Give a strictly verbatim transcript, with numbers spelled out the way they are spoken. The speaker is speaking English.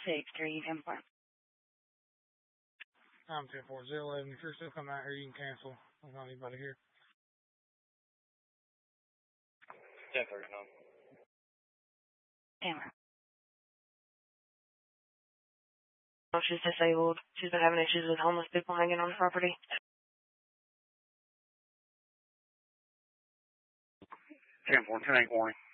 six three ten four. I'm ten four zero eleven. If you're still coming out here, you can cancel. There's not anybody here. ten thirty-nine. Camera. Oh, she's disabled. She's been having issues with homeless people hanging on the property. ten four, ten eight warning.